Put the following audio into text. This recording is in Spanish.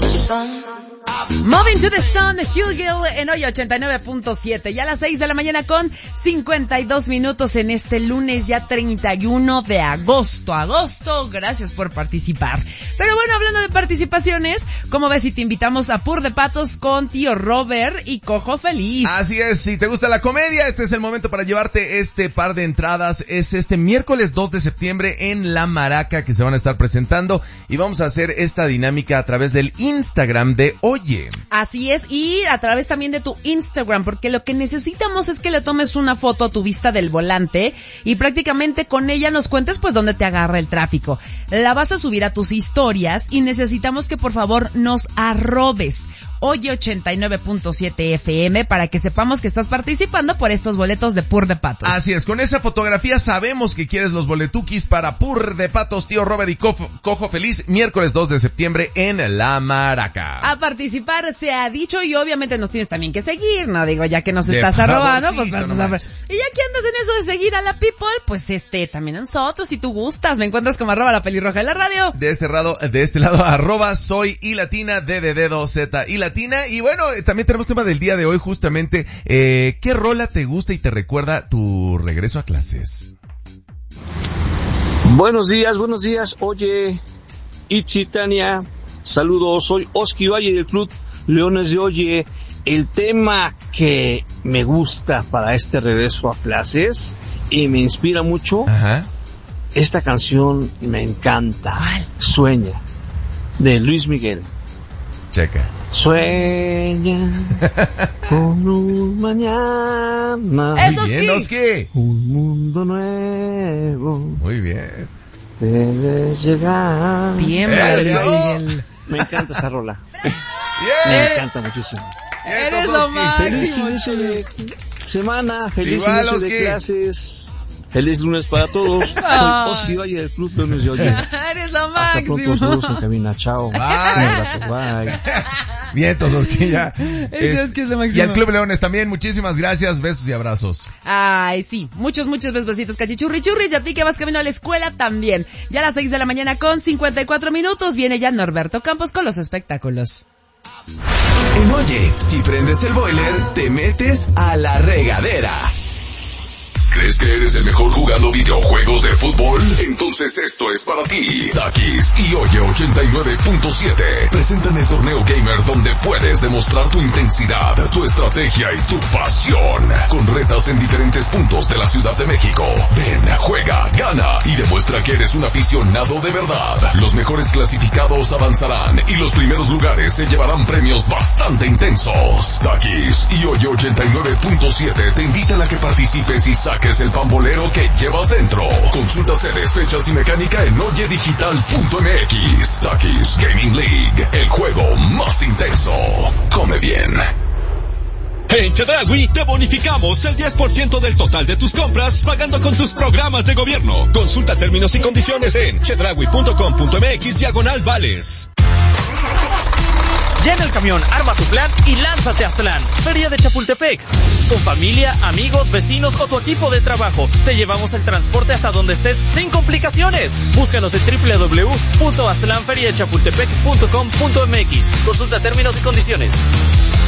Moving to the Sun, Hugh Gill en hoy 89.7. Ya a las 6 de la mañana con 52 minutos en este lunes ya 31 de agosto. Gracias por participar. Pero bueno, hablando de participaciones, ¿cómo ves si te invitamos a Pur de Patos con tío Robert y Cojo Feliz? Así es, si te gusta la comedia, este es el momento para llevarte este par de entradas. Es este miércoles 2 de septiembre en La Maraca que se van a estar presentando y vamos a hacer esta dinámica a través del Instagram de Oye. Así es, y a través también de tu Instagram, porque lo que necesitamos es que le tomes una foto a tu vista del volante y prácticamente con ella nos cuentes pues dónde te agarra el tráfico. La vas a subir a tus historias y necesitamos que por favor nos arrobes Oye 89.7 FM para que sepamos que estás participando por estos boletos de Pur de Patos. Así es, con esa fotografía sabemos que quieres los boletuquis para Pur de Patos, tío Robert y Cojo Feliz, miércoles 2 de septiembre en La Maraca. A participar se ha dicho y obviamente nos tienes también que seguir, ¿no? Digo, ya que nos estás arrobando, pues vamos a ver. Y ya que andas en eso de seguir a la people, pues también a nosotros, si tú gustas, me encuentras como @la pelirroja de la radio. De este lado, soy y latina, D de dedo, Z y latina. Y bueno, también tenemos tema del día de hoy justamente, ¿qué rola te gusta y te recuerda tu regreso a clases? Buenos días, oye, Itzi, Tania, saludos, soy Oski Valle del Club Leones de Oye. El tema que me gusta para este regreso a clases y me inspira mucho, esta canción me encanta. ¿Cuál? Sueña, de Luis Miguel. Checa. Sueña con un mañana. ¡Eso sí! Oski. Un mundo nuevo. Muy bien. Debes llegar. Bien, Miguel. Me encanta esa rola. Bien. Me encanta muchísimo. Eres lo Feliz máximo. inicio de semana, feliz Igual, inicio de Oski. clases. Feliz lunes para todos. Soy Oski Valle del Club Leones de Oye. Eres lo Hasta pronto, máximo. saludos en cabina. Chao. Un abrazo. Bye. Vientos, Oski, ya. Es que es lo máximo. Y al Club Leones también, muchísimas gracias, besos y abrazos. Ay, sí, muchos besitos, cachichurris, y a ti que vas camino a la escuela también. Ya a las 6 de la mañana con 54 minutos viene ya Norberto Campos con los espectáculos. En Oye, si prendes el boiler, te metes a la regadera. ¿Crees que eres el mejor jugando videojuegos de fútbol? Entonces esto es para ti. Takis y Oye 89.7 presentan el torneo gamer donde puedes demostrar tu intensidad, tu estrategia y tu pasión. Con retas en diferentes puntos de la Ciudad de México. Ven, juega, gana y demuestra que eres un aficionado de verdad. Los mejores clasificados avanzarán y los primeros lugares se llevarán premios bastante intensos. Takis y Oye 89.7 te invitan a que participes y saques el pambolero que llevas dentro. Consulta sedes, fechas y mecánica en oyedigital.mx. Takis Gaming League, el juego más intenso. Come bien. En Chedraui te bonificamos el 10% del total de tus compras pagando con tus programas de gobierno. Consulta términos y condiciones en chedraui.com.mx/vales. Llena el camión, arma tu plan y lánzate a Aztlán, Feria de Chapultepec. Con familia, amigos, vecinos o tu equipo de trabajo, te llevamos el transporte hasta donde estés sin complicaciones. Búscanos en www.aztlanferiachapultepec.com.mx. Consulta términos y condiciones.